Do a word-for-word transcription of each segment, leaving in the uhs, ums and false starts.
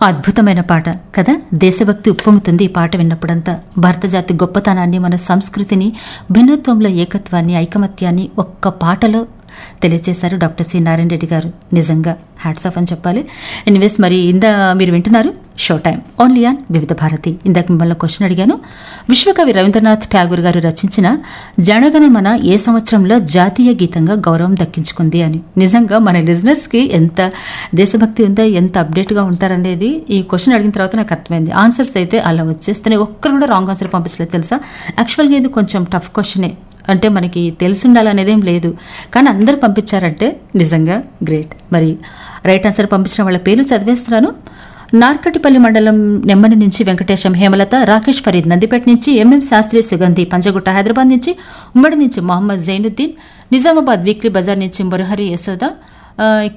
అద్భుతమైన పాట కదా. దేశభక్తి ఉప్పొంగుతుంది ఈ పాట విన్నప్పుడంతా. భారత జాతి గొప్పతనాన్ని, మన సంస్కృతిని, భిన్నత్వంలో ఏకత్వాన్ని, ఐకమత్యాన్ని ఒక్క పాటలో తెలియజేశారు డాక్టర్ సి నారాయణ రెడ్డి గారు. నిజంగా హ్యాట్స్ ఆఫ్ అని చెప్పాలి. ఎనీవేస్, మరి ఇందా మీరు వింటున్నారు షో టైం ఓన్లీ ఆన్ వివిధ భారతి. ఇందాక మిమ్మల్ని క్వశ్చన్ అడిగాను. విశ్వకవి రవీంద్రనాథ్ ఠాగూర్ గారు రచించిన జనగణమన ఏ సంవత్సరంలో జాతీయ గీతంగా గౌరవం దక్కించుకుంది అని. నిజంగా మన లిజనర్స్కి ఎంత దేశభక్తి ఉందో, ఎంత అప్డేట్గా ఉంటారనేది ఈ క్వశ్చన్ అడిగిన తర్వాత నాకు అర్థమైంది. ఆన్సర్స్ అయితే అలా వచ్చేస్తున్నాయి. ఒక్కరు కూడా రాంగ్ ఆన్సర్ పంపించలేదు తెలుసా. యాక్చువల్గా ఇది కొంచెం టఫ్ క్వశ్చనే, అంటే మనకి తెలిసి ఉండాలనేదేం లేదు, కానీ అందరు పంపించారంటే నిజంగా గ్రేట్. మరి రైట్ ఆన్సర్ పంపించిన వాళ్ళ పేర్లు చదివేస్తున్నాను. నార్కటిపల్లి మండలం నెమ్మని నుంచి వెంకటేశం, హేమలత, రాకేష్ ఫరీద్ నందిపేట నుంచి, ఎంఎం శాస్త్రి, సుగంధి పంజగుట్ట హైదరాబాద్ నుంచి, ఉమ్మడి నుంచి మొహమ్మద్ జైనుద్దీన్, నిజామాబాద్ వీక్లీ బజార్ నుంచి మురహరి యశోద, ఇక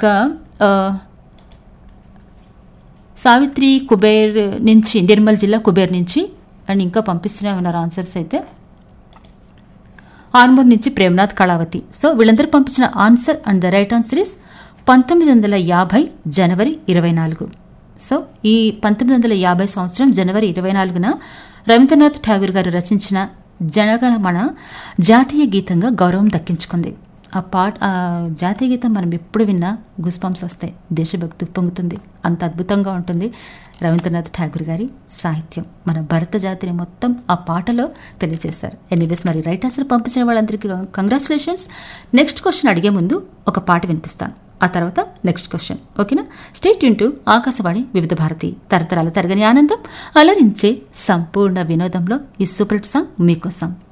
సావిత్రి కుబేర్ నుంచి, నిర్మల్ జిల్లా కుబేర్ నుంచి, అండ్ ఇంకా పంపిస్తూనే ఉన్నారు ఆన్సర్స్ అయితే. ఆర్మూర్ నుంచి ప్రేమనాథ్ కళావతి. సో వీళ్ళందరూ పంపించిన answer and the right answer is పంతొమ్మిది వందల యాభై జనవరి ఇరవై నాలుగు. సో ఈ పంతొమ్మిది వందల యాభై సంవత్సరం జనవరి ఇరవై నాలుగున రవీంద్రనాథ్ ఠాగూర్ గారు రచించిన జనగణమన జాతీయ గీతంగా గౌరవం దక్కించుకుంది. ఆ పాట, ఆ జాతీయ గీతం మనం ఎప్పుడు విన్నా గూస్ బంప్స్ వస్తాయి, దేశభక్తి ఉప్పొంగుతుంది. అంత అద్భుతంగా ఉంటుంది రవీంద్రనాథ్ ఠాగూర్ గారి సాహిత్యం. మన భారత జాతిని మొత్తం ఆ పాటలో తెలియజేశారు. ఎనీవేస్, మరి రైట్ ఆన్సర్ పంపించిన వాళ్ళందరికీ కంగ్రాచులేషన్స్. నెక్స్ట్ క్వశ్చన్ అడిగే ముందు ఒక పాట వినిపిస్తాను, ఆ తర్వాత నెక్స్ట్ క్వశ్చన్. ఓకేనా? స్టే ట్యూన్ టు ఆకాశవాణి వివిధ భారతి, తరతరాల తరగని ఆనందం, అలరించే సంపూర్ణ వినోదంలో ఈ సూపర్ హిట్ సాంగ్ మీకోసం.